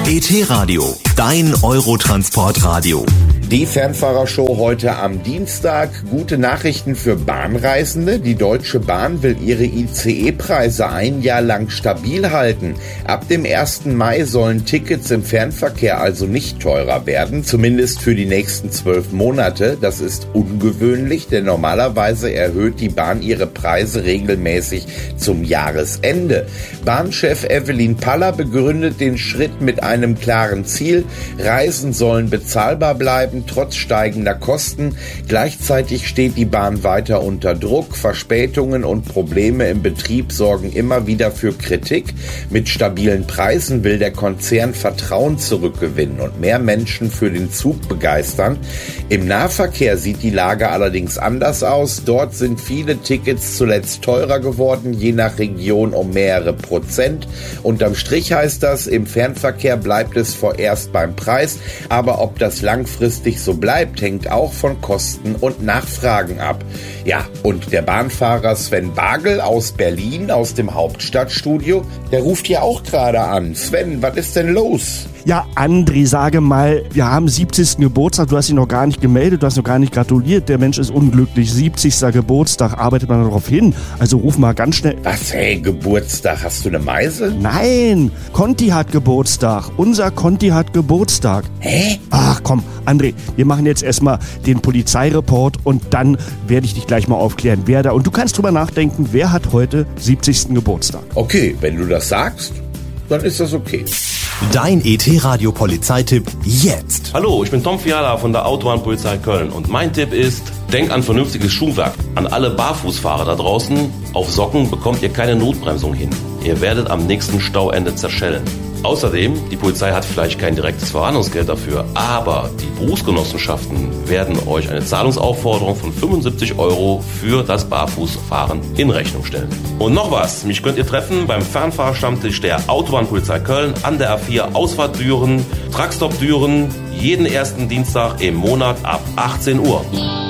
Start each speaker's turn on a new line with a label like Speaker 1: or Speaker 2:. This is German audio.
Speaker 1: ET-Radio, dein Eurotransportradio.
Speaker 2: Die Fernfahrershow heute am Dienstag. Gute Nachrichten für Bahnreisende. Die Deutsche Bahn will ihre ICE-Preise ein Jahr lang stabil halten. Ab dem 1. Mai sollen Tickets im Fernverkehr also nicht teurer werden, zumindest für die nächsten 12 Monate. Das ist ungewöhnlich, denn normalerweise erhöht die Bahn ihre Preise regelmäßig zum Jahresende. Bahnchef Evelyn Paller begründet den Schritt mit einem klaren Ziel. Reisen sollen bezahlbar bleiben, trotz steigender Kosten. Gleichzeitig steht die Bahn weiter unter Druck. Verspätungen und Probleme im Betrieb sorgen immer wieder für Kritik. Mit stabilen Preisen will der Konzern Vertrauen zurückgewinnen und mehr Menschen für den Zug begeistern. Im Nahverkehr sieht die Lage allerdings anders aus. Dort sind viele Tickets zuletzt teurer geworden, je nach Region um mehrere Prozent. Unterm Strich heißt das, im Fernverkehr bleibt es vorerst beim Preis, aber ob das langfristig so bleibt, hängt auch von Kosten und Nachfragen ab. Ja, und der Bahnfahrer Sven Bagel aus Berlin, aus dem Hauptstadtstudio, der ruft ja auch gerade an. Sven, was ist denn los?
Speaker 3: Ja, André, sage mal, wir haben 70. Geburtstag, du hast dich noch gar nicht gemeldet, du hast noch gar nicht gratuliert, der Mensch ist unglücklich, 70. Geburtstag, arbeitet man darauf hin, also ruf mal ganz schnell.
Speaker 2: Was, hey, Geburtstag, hast du eine Meise?
Speaker 3: Nein, Conti hat Geburtstag, unser Conti hat Geburtstag.
Speaker 2: Hä?
Speaker 3: Ach komm, André, wir machen jetzt erstmal den Polizeireport und dann werde ich dich gleich mal aufklären, wer da, und du kannst drüber nachdenken, wer hat heute 70. Geburtstag.
Speaker 2: Okay, wenn du das sagst, dann ist das okay.
Speaker 1: Dein ET-Radio-Polizeitipp jetzt.
Speaker 4: Hallo, ich bin Tom Fiala von der Autobahnpolizei Köln und mein Tipp ist, denkt an vernünftiges Schuhwerk. An alle Barfußfahrer da draußen, auf Socken bekommt ihr keine Notbremsung hin. Ihr werdet am nächsten Stauende zerschellen. Außerdem, die Polizei hat vielleicht kein direktes Verwarnungsgeld dafür, aber die Berufsgenossenschaften werden euch eine Zahlungsaufforderung von 75 € für das Barfußfahren in Rechnung stellen. Und noch was, mich könnt ihr treffen beim Fernfahrstammtisch der Autobahnpolizei Köln an der A4 Ausfahrt Düren, Truckstop Düren, jeden ersten Dienstag im Monat ab 18 Uhr.